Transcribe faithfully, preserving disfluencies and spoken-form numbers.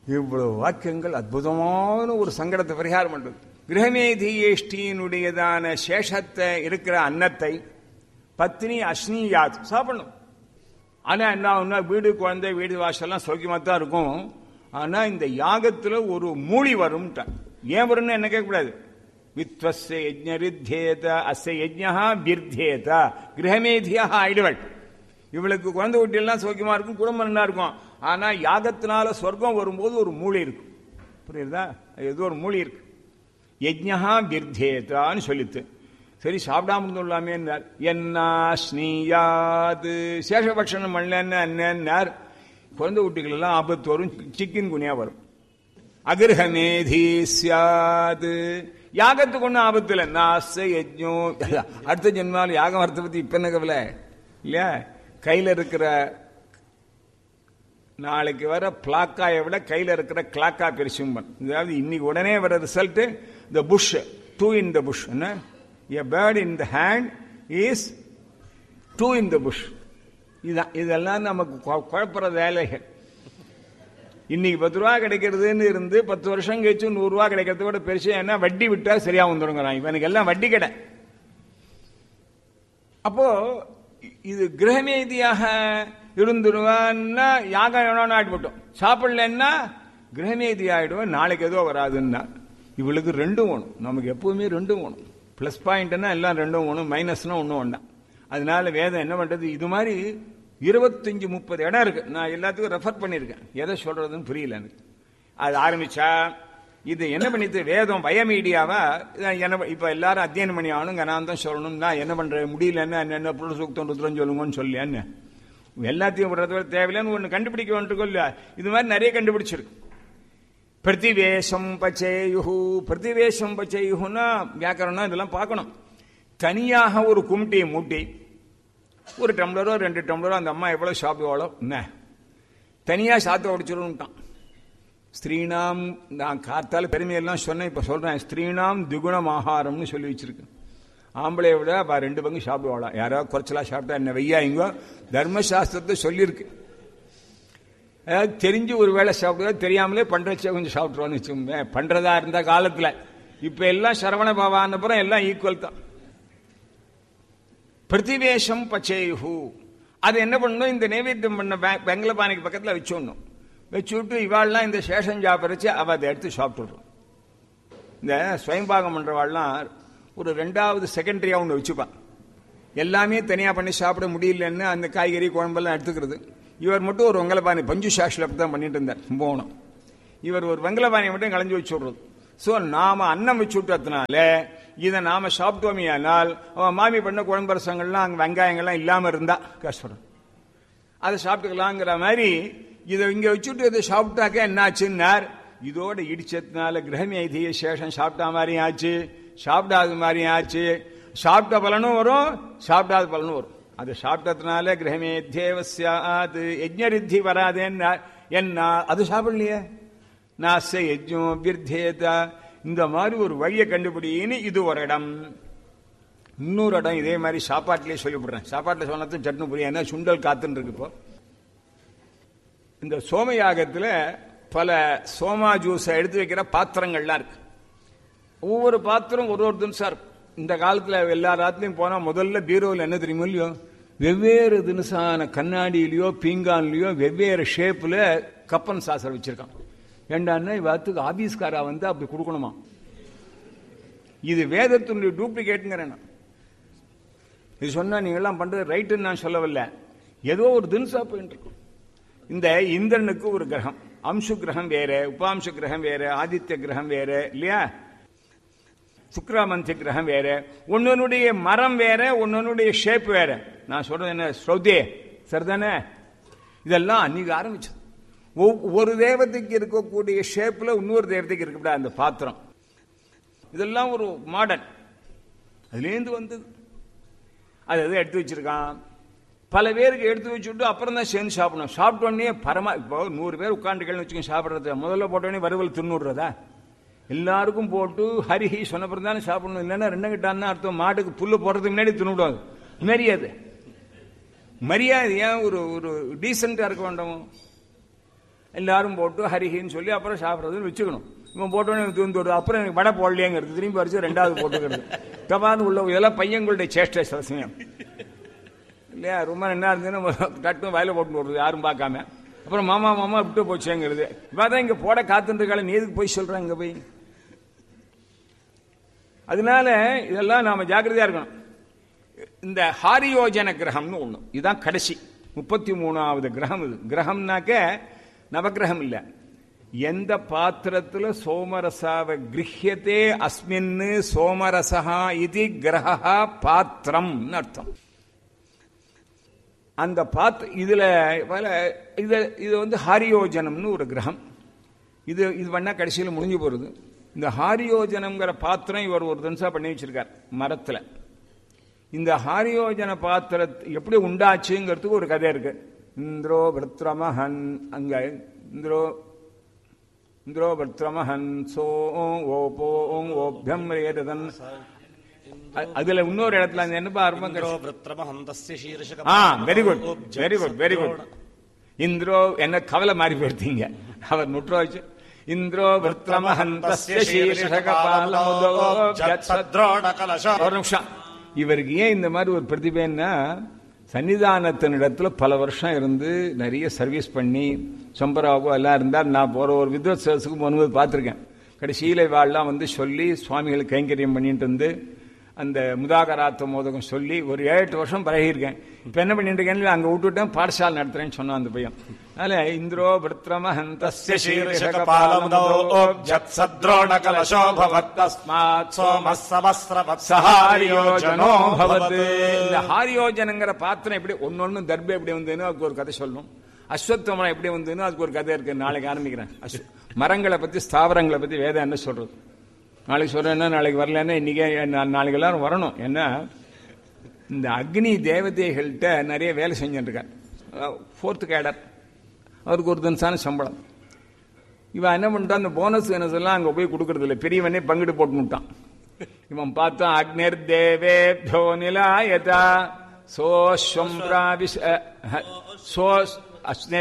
இவ்வளவு வாக்கியங்கள் அற்புதமான ஒரு சங்கடத்தை பரிகாரம் பண்றது. கிரகமேதியேஷ்டியினுடையதான சேஷத்தை இருக்கிற அன்னத்தை பத்னி அஸ்னியாத் சாப்பிடணும். ஆனா என்ன, வீடு குழந்தை வீடு வாசல்லாம் சௌக்கியமா தான் இருக்கும். ஆனா இந்த யாகத்துல ஒரு மூலி வரும். ஏன் வரும்னு என்ன கேட்கக்கூடாது. வித்வஸ்ய யஜ்ஞரித்யேத அஸ்ய யஜ்ஞஹ பிர்த்யேத கிரகமேதியா ஆயிடுவள். இவளுக்கு குழந்தை வீட்டு எல்லாம் சௌக்கியமா இருக்கும், குடும்பம் நல்லா இருக்கும். ஆனா யாகத்தினால சொர்க்கம் வரும்போது ஒரு மூலி இருக்கும். புரியுதா? ஏதோ ஒரு மூலி இருக்கு. யஜ்ஞஹ பிர்த்யேதான்னு சொல்லித்து. சரி சாப்பிடாம இருந்துள்ளாமே என்ன ஸ்னீயாது சேஷபக்ஷணம் பண்ணலன்னு என்னன்னார். குழந்தை குட்டிகள் எல்லாம் ஆபத்து வரும், சிக்கன் குனியா வரும். அகிருஹமேதி சியாது யாகத்துக்கு ஒன்றும் ஆபத்து இல்லை. நாச யஜ்ஞோ அடுத்த ஜென்மாவில் யாகம் வரத்தை பத்தி இப்ப என்ன கவலை இல்லையா? கையில இருக்கிற நாளைக்கு வர பிளாக்காயை விட கையில இருக்கிற கிளாக்கா பெருசும்பன். அதாவது இன்னைக்கு உடனே வர ரிசல்ட் த புஷ் டூ இன் த புஷ். என்ன a bird in the hand is two in the bush. இதான் இதெல்லாம் நமக்கு குழப்பற வேலைகள். இன்னைக்கு பத்து ரூபா கிடைக்கிறதுன்னு இருந்து பத்து வருஷம் கழிச்சு நூறு ரூபா கிடைக்கிறத விட பெருசு என்ன வட்டி விட்டா சரியா வந்துருங்கிறான். இவனுக்கு எல்லாம் வட்டி கடை. அப்போ இது கிரகமேதியாக இருந்துருவான்னா யாகம் வேணும்னு ஆட்பட்டோம். சாப்பிடலன்னா கிரகமேதி ஆயிடுவோம், நாளைக்கு ஏதோ வராதுன்னா. இவளுக்கு ரெண்டும் வேணும். நமக்கு எப்பவுமே ரெண்டும் வேணும். பிளஸ் பாயிண்ட்னா எல்லாம் ரெண்டும் ஒன்று, மைனஸ்னா ஒன்றும் ஒன்றா. அதனால வேதம் என்ன பண்றது, இது மாதிரி இருபத்தஞ்சு முப்பது இடம் இருக்கு. நான் எல்லாத்துக்கும் ரெஃபர் பண்ணியிருக்கேன். எதை சொல்றதுன்னு புரியல எனக்கு. அது ஆரம்பிச்சா இது என்ன பண்ணிட்டு வேதம் பயமீடியாவா என்ன இப்ப எல்லாரும் அத்தியனம் பண்ணி ஆகணும், நான் தான் சொல்லணும். நான் என்ன பண்றேன் முடியலன்னு என்ன புருஷ சூக்தம் ருத்ரம் சொல்லுங்கன்னு சொல்லி என்ன எல்லாத்தையும் விடுறத தேவையில்லைன்னு ஒன்று கண்டுபிடிக்க வேண்டியிருக்கோம் இல்லையா? இது மாதிரி நிறைய கண்டுபிடிச்சிருக்கு. பிரதிவேஷம் பச்சேயுஹு பிரதிவேஷம் பச்சேயுஹுன்னா வியாக்கரணம் இதெல்லாம் பார்க்கணும். தனியாக ஒரு கும்ட்டியை மூட்டி ஒரு டம்ளரோ ரெண்டு டம்ளரோ அந்த அம்மா எவ்வளவு சாப்பிடுவாளோ என்ன தனியா சாத்த உடைச்சிருந்தான். ஸ்திரீனாம் நான் காத்தால பெருமையெல்லாம் சொன்னேன், இப்ப சொல்றேன். ஸ்திரீனாம் திகுணம் ஆகாரம்னு சொல்லி வச்சிருக்கேன். ஆம்பளை விட ரெண்டு பங்கு சாப்பிடுவாளா. யாராவது குறைச்சலா சாப்பிட்டா என்ன வெய்யா இங்கோ தர்மசாஸ்திரத்தை சொல்லியிருக்கு. அதாவது தெரிஞ்சு ஒரு வேளை சாப்பிடுவா, தெரியாமலே பண்றச்சே கொஞ்சம் சாப்பிட்டுருவான்னு வச்சுக்கோங்க. பண்றதா இருந்த காலத்துல. இப்ப எல்லாம் சரவண பவானப்புறம் எல்லாம் ஈக்குவல் தான். பிரதிவேஷம் பச்சேயுஹு அது என்ன பண்ணணும், இந்த நைவேத்தியம் பண்ண வெங்கல பானைக்கு பக்கத்துல வச்சுடணும். வச்சுட்டு இவாள்லாம் இந்த சேஷம் சாப்பிடுச்சு அவ அதை எடுத்து சாப்பிட்டுடுறோம். இந்த ஸ்வயம்பாகம் பண்றவாள்லாம் ஒரு ரெண்டாவது செகண்டரியா ஒன்று வச்சுப்பான். எல்லாமே தனியா பண்ணி சாப்பிட முடியலன்னு அந்த காய்கறி குழம்பெல்லாம் எடுத்துக்கிறது. இவர் மட்டும் ஒரு வெங்கலபானை பஞ்சு சாஷில் அப்படி தான் பண்ணிட்டு இருந்தார் கும்பகோணம். இவர் ஒரு வெங்கலபானை மட்டும் களைஞ்சு வச்சு விடுறது. ஸோ நாம அன்னம் வச்சு விட்டதுனால இதை நாம சாப்பிட்டோமையானால் அவன் மாமி பண்ண குழம்பு ரசங்கள்லாம் அங்கே வெங்காயங்கள்லாம் இல்லாம இருந்தா கஷ்டம், அதை சாப்பிட்டுக்கலாங்கிற மாதிரி இதை இங்க வச்சுட்டு இதை சாப்பிட்டாக்க என்னாச்சுன்னார். இதோட இடிச்சதுனால கிரகமேதிய சேஷம் சாப்பிட்டா மாதிரியும் ஆச்சு, சாப்பிடாத மாதிரியும் ஆச்சு. சாப்பிட்ட பலனும் வரும், சாப்பிடாத பலனும் வரும். அது சாப்பிட்டதுனால கிரகமேத்யேவஸ்யாது யஜ்ஞரித்தி வராதேன்னா என்ன அது சாப்பிடலையே. நாச யஜ்ஞம் விர்த்தேதா இந்த மாதிரி ஒரு வழியை கண்டுபிடின்னு இது ஒரு இடம். இன்னொரு இடம் இதே மாதிரி சாப்பாட்டிலேயே சொல்லிவிடுறேன். சாப்பாட்டில் சொன்னதும் சட்னு புரியும். ஏன்னா சுண்டல் காத்துன்னு இருக்கு. இப்போ இந்த சோமயாகத்தில் பல சோமா ஜூஸை எடுத்து வைக்கிற பாத்திரங்கள்லாம் இருக்கு. ஒவ்வொரு பாத்திரம் ஒரு ஒரு தினசா இருக்கும். இந்த காலத்துல எல்லா ராத்திலையும் போனா முதல்ல பீரோவில் என்ன தெரியுமோ இல்லையோ வெவ்வேறு தினசான கண்ணாடியிலயோ பீங்கான்லயோ வெவ்வேறு ஷேப்ல கப்பன் சாசர் வச்சிருக்கான். ஏண்டான்னா இவத்துக்கு ஆபீஸ்காரா வந்து அப்படி கொடுக்கணுமா. இது வேதத்தினுடைய டூப்ளிகேட்டுங்கிறேன். இது சொன்னா நீங்க எல்லாம் பண்றது ரைட்டுன்னு நான் சொல்லவில்லை. ஏதோ ஒரு தினசா போயிட்டு இருக்கும். இந்த இந்திரனுக்கு ஒரு கிரகம், அம்சு கிரகம் வேற, உபாம்சு கிரகம் வேற, ஆதித்ய கிரகம் வேற இல்லையா, சுக்ராமந்திய கிரகம் வேற, ஒன்னொன்னுடைய மரம் வேற, ஒன்னொன்னுடைய ஷேப் வேற. நான் சொல்றது என்ன ஸ்ரௌதே சரிதானே? இதெல்லாம் அன்னைக்கு ஆரம்பிச்சது. ஒரு தேவதைக்கு இருக்கக்கூடிய ஷேப்ல இன்னொரு தேவதைக்கு இருக்கக்கூடாது அந்த பாத்திரம். இதெல்லாம் ஒரு மாடர்ன் அதுலேருந்து வந்தது. அது எதை எடுத்து வச்சிருக்கான். பல பேருக்கு எடுத்து வச்சுட்டு அப்புறம் தான் சேர்ந்து சாப்பிடணும். சாப்பிட்டோடனே பரமா இப்போ நூறு பேர் உட்காந்துக்கள்னு வச்சுக்கோங்க சாப்பிட்றது. முதல்ல போட்டோடனே வறுவல் தின்னுடுறதா எல்லாருக்கும் போட்டு ஹரிஹி சொன்னப்புறம் தானே சாப்பிடணும். இல்லைன்னா ரெண்டு கிட்டான்னு அர்த்தம். மாட்டுக்கு புல்லு போடுறதுக்கு முன்னாடி தின்னுடுவாங்க. மரியாதை மரியாதை ஏன் ஒரு ஒரு டீசெண்டா இருக்க வேண்டாம். எல்லாரும் போட்டு ஹரிஹின்னு சொல்லி அப்புறம் சாப்பிட்றதுன்னு வச்சுக்கணும். இவன் போட்டோன்னு தூந்து விடுது, அப்புறம் எனக்கு வடை போடலையேங்கிறது, திரும்பி வரைச்சு ரெண்டாவது போட்டுக்கிறது. டபான்னு உள்ள இதெல்லாம் பையங்களுடைய சேஷ்டை சமயம் இல்லையா? ரொம்ப என்ன இருந்ததுன்னா டட்டும் வயல போட்டு விடுறது யாரும் பார்க்காம. அப்புறம் மாமா மாமா விட்டு போச்சேங்கிறது. இவாதான் இங்க போட காத்துருக்கால, நீ எதுக்கு போய் சொல்றாங்க இங்க போய்? அதனால இதெல்லாம் நாம ஜாக்கிரதையா இருக்கணும். இந்த ஹாரியோஜன கிரகம்னு ஒண்ணு, இதுதான் கடைசி முப்பத்தி மூணாவது கிரகம். இது கிரகம்னாக்க நவகிரகம் இல்ல. எந்த பாத்திரத்துல சோமரசாவ கிரஹ்யத்தே அஸ்மின் சோமரசா இது கிரக பாத்திரம் அர்த்தம். அந்த பாத் இதுல இது இது வந்து ஹாரியோஜனம்னு ஒரு கிரகம். இது இது பண்ணா கடைசியில் முடிஞ்சு போறது. இந்த ஹாரியோஜனம்ங்கிற பாத்திரம் இவர் ஒரு தினசா பண்ணி வச்சிருக்கார் மரத்துல. இந்த ஹாரியோஜன பாத்திர எப்படி உண்டாச்சுங்கிறதுக்கு ஒரு கதை இருக்கு. இந்திரோ விருத்ரமஹன், அங்க இந்திரோ இந்திரோ விருத்ரமஹன் சோ ஓபோ ஓபியம் ரேதன். அதுல இன்னொரு இடத்துல என்ன very good very good very good. இந்திரோ என்ன கவலை மாறி போயிருத்தீங்க, அவர் நுட்ரோ வச்சு இந்திரோ விருத்ரமஹந்தஸ்ய சீர்ஷகபாலமுதோ ஒரு நிமிஷம். இவருக்கு ஏன் இந்த மாதிரி ஒரு பிரதிபைன்னா, சன்னிதானத்தினிடத்துல பல வருஷம் இருந்து நிறைய சர்வீஸ் பண்ணி சம்பராவோ எல்லாம் இருந்தார். நான் போற ஒரு வித்வத் சர்வீஸுக்கு போகும்போது பார்த்துருக்கேன். கடைசியில வாழலாம் வந்து சொல்லி சுவாமிகளுக்கு கைங்கரியம் பண்ணிட்டு இருந்து அந்த முதாகராத்த மோதகம் சொல்லி ஒரு ஏழு எட்டு வருஷம் பழகிருக்கேன். இப்ப என்ன பண்ணிட்டு இருக்கேன், அங்க விட்டுட்டேன், பாடசாலை நடத்துறேன்னு சொன்னான் அந்த பையன். அதனால இந்திரோ விருத்ரமஹந்தஸ்ய சீர்ஷகபாலமுதோ ஜத்சத்ரோண கலசோ பவத் தஸ்மாத் சோமஸ்ஸவஸ்ரவத்ஸ ஹாரியோஜனோ பவத். இந்த ஹாரியோஜனங்கிற பாத்திரம் எப்படி ஒன்னொன்னு தர்பை எப்படி வந்ததுன்னு அதுக்கு ஒரு கதை சொல்லணும். அஸ்வத்தமரம் எப்படி வந்ததுன்னு அதுக்கு ஒரு கதை இருக்கு. நாளைக்கு ஆரம்பிக்கிறேன். மரங்களை பத்தி ஸ்தாவரங்களை பத்தி வேதம் என்ன சொல்றது நாளைக்கு சொல்றேன்னா, நாளைக்கு வரலன்னா இன்னைக்கே நாளைக்கு எல்லாரும் வரணும். ஏன்னா இந்த அக்னி தேவதைகள்கிட்ட நிறைய வேலை செஞ்சுட்டு இருக்கார். ஃபோர்த்து கேடர், அவருக்கு ஒரு தினசான சம்பளம். இவன் என்ன பண்ணிட்டான், அந்த போனஸ் எல்லாம் அங்க போய் கொடுக்கறது இல்லை, பெரியவனே பங்கிட்டு போட்டுட்டான். இவன் பார்த்தா அக்னிர் தேவேப்யோ நிலாயதா சோஸ்வம் பிராபிஷ சோ